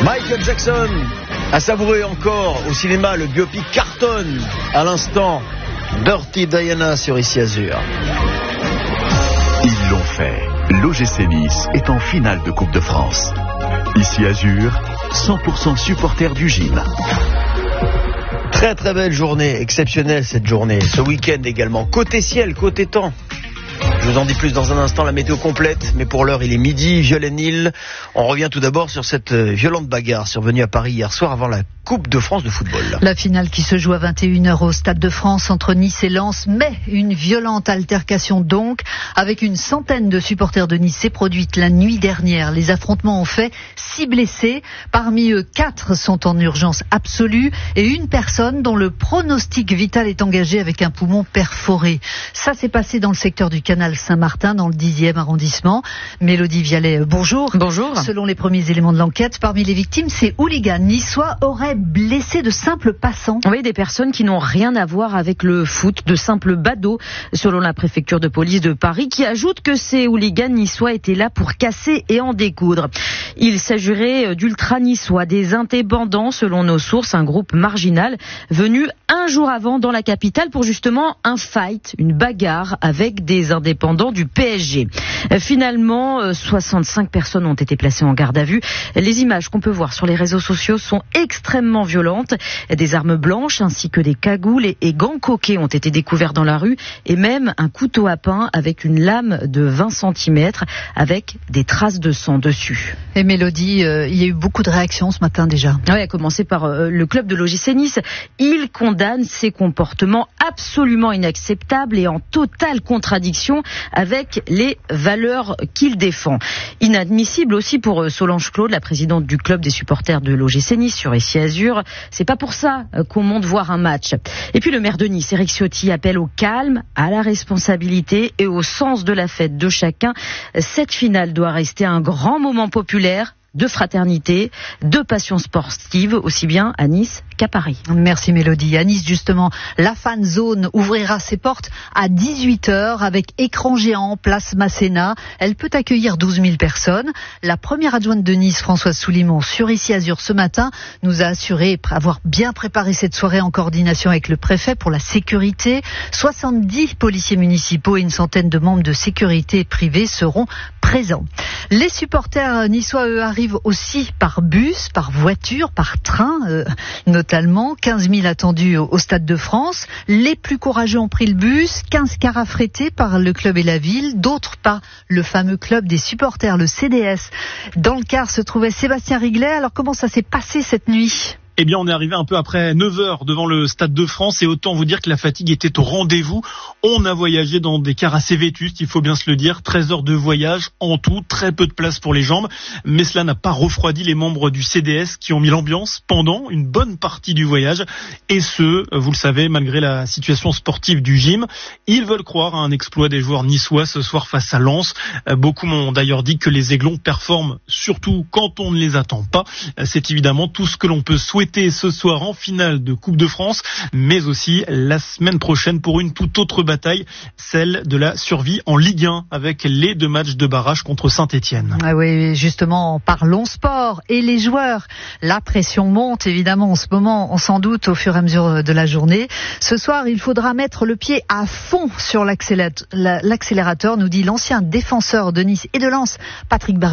Michael Jackson a savouré encore au cinéma, le biopic cartonne à l'instant. Dirty Diana sur Ici Azur. Ils l'ont fait. L'OGC Nice est en finale de Coupe de France. Ici Azur, 100% supporters du gym. Très très belle journée, exceptionnelle cette journée. Ce week-end également. Côté ciel, côté temps. Je vous en dis plus dans un instant, la météo complète, mais pour l'heure il est midi, Violaine-Île. On revient tout d'abord sur cette violente bagarre survenue à Paris hier soir avant la Coupe de France de football. La finale qui se joue à 21h au Stade de France entre Nice et Lens, mais une violente altercation donc, avec une centaine de supporters de Nice s'est produite la nuit dernière. Les affrontements ont fait 6 blessés, parmi eux 4 sont en urgence absolue et une personne dont le pronostic vital est engagé avec un poumon perforé. Ça s'est passé dans le secteur du canal Saint-Martin, dans le 10e arrondissement. Mélodie Vialet, bonjour. Bonjour. Selon les premiers éléments de l'enquête, parmi les victimes, ces hooligans niçois auraient blessé de simples passants. Oui, des personnes qui n'ont rien à voir avec le foot, de simples badauds, selon la préfecture de police de Paris, qui ajoute que ces hooligans niçois étaient là pour casser et en découdre. Il s'agirait d'ultra-niçois, des indépendants, selon nos sources, un groupe marginal venu un jour avant dans la capitale pour justement un fight, une bagarre avec des indépendants du PSG. Finalement, 65 personnes ont été placées en garde à vue. Les images qu'on peut voir sur les réseaux sociaux sont extrêmement violentes. Des armes blanches ainsi que des cagoules et gants coquets ont été découverts dans la rue et même un couteau à pain avec une lame de 20 cm avec des traces de sang dessus. Et Mélodie, il y a eu beaucoup de réactions ce matin déjà. Oui, à commencer par le club de l'OGC Nice. Il condamne ces comportements absolument inacceptables et en totale contradiction avec les valeurs qu'il défend. Inadmissible aussi pour Solange Claude, la présidente du club des supporters de l'OGC Nice sur Ici Azur. C'est pas pour ça qu'on monte voir un match. Et puis le maire de Nice, Éric Ciotti, appelle au calme, à la responsabilité et au sens de la fête de chacun. Cette finale doit rester un grand moment populaire, de fraternité, de passion sportive, aussi bien à Nice qu'à Paris. Merci Mélodie. À Nice, justement, la fan zone ouvrira ses portes à 18h avec écran géant, place Masséna. Elle peut accueillir 12 000 personnes. La première adjointe de Nice, Françoise Soulimon, sur Ici Azur ce matin, nous a assuré avoir bien préparé cette soirée en coordination avec le préfet pour la sécurité. 70 policiers municipaux et une centaine de membres de sécurité privée seront présents. Les supporters niçois, eux, arrivent aussi par bus, par voiture, par train, notamment 15 000 attendus au Stade de France. Les plus courageux ont pris le bus, 15 cars affrétés par le club et la ville, d'autres par le fameux club des supporters, le CDS. Dans le car se trouvait Sébastien Riglet. Alors comment ça s'est passé cette nuit ? Eh bien, on est arrivé un peu après 9h devant le Stade de France et autant vous dire que la fatigue était au rendez-vous. On a voyagé dans des cars assez vétustes, il faut bien se le dire. 13 heures de voyage en tout, très peu de place pour les jambes. Mais cela n'a pas refroidi les membres du CDS qui ont mis l'ambiance pendant une bonne partie du voyage. Et ce, vous le savez, malgré la situation sportive du gym. Ils veulent croire à un exploit des joueurs niçois ce soir face à Lens. Beaucoup m'ont d'ailleurs dit que les Aiglons performent surtout quand on ne les attend pas. C'est évidemment tout ce que l'on peut souhaiter ce soir en finale de Coupe de France, mais aussi la semaine prochaine pour une toute autre bataille, celle de la survie en Ligue 1 avec les 2 matchs de barrage contre Saint-Étienne. Ah oui, justement, parlons sport et les joueurs. La pression monte évidemment en ce moment, on s'en doute au fur et à mesure de la journée. Ce soir, il faudra mettre le pied à fond sur l'accélérateur, nous dit l'ancien défenseur de Nice et de Lens, Patrick Barré.